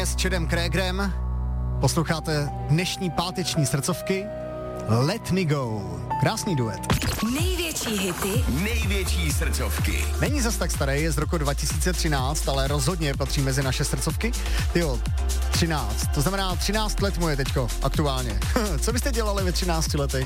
s Chadem Kroegerem. Posloucháte dnešní páteční srdcovky Let Me Go. Krásný duet. Největší hity, největší srdcovky. Není zas tak starý, je z roku 2013, ale rozhodně patří mezi naše srdcovky. Tyjo, 13. To znamená 13 let mu je teďko aktuálně. Co byste dělali ve 13 letech?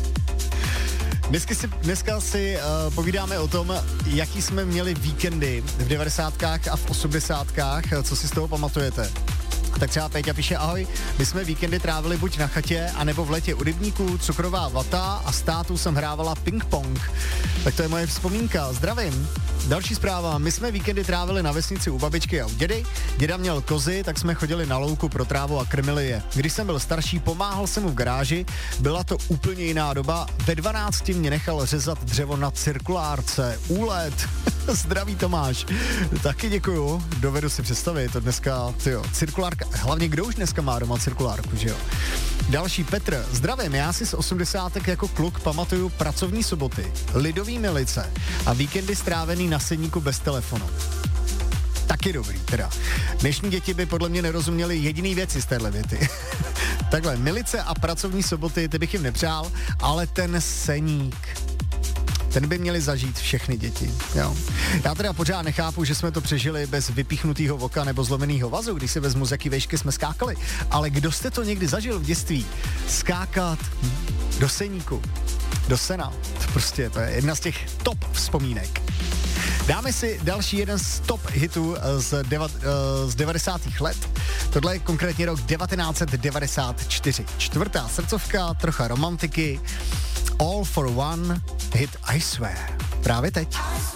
Dneska si povídáme o tom, jaký jsme měli víkendy v 90kách a v 80kách, co si z toho pamatujete. Tak třeba Péťa píše, ahoj, my jsme víkendy trávili buď na chatě, anebo v letě u rybníků, cukrová vata a s tátou jsem hrávala ping-pong. Tak to je moje vzpomínka, zdravím. Další zpráva, my jsme víkendy trávili na vesnici u babičky a u dědy. Děda měl kozy, tak jsme chodili na louku pro trávu a krmili je. Když jsem byl starší, pomáhal jsem mu v garáži, byla to úplně jiná doba. Ve 12 mě nechal řezat dřevo na cirkulárce. Úlet. Zdraví Tomáš. Taky děkuju, dovedu si představit, to dneska, tyjo, cirkulárka, hlavně kdo už dneska má doma cirkulárku, že jo? Další Petr, zdravím, já si z 80. jako kluk pamatuju pracovní soboty, lidový milice a víkendy strávený na sedníku bez telefonu. Taky dobrý, teda. Dnešní děti by podle mě nerozuměly jediný věci z téhle věty. Takhle, milice a pracovní soboty, ty bych jim nepřál, ale ten seník, ten by měli zažít všechny děti, jo. Já teda pořád nechápu, že jsme to přežili bez vypíchnutýho voka nebo zlomenýho vazu, když si vezmu, z jaký vejšky jsme skákali. Ale kdo jste to někdy zažil v dětství? Skákat do seníku, do sena. To je jedna z těch top vzpomínek. Dáme si další jeden z top hitů z 90. let. Tohle je konkrétně rok 1994. Čtvrtá srdcovka, trocha romantiky. All for One, hit I Swear. Právě teď.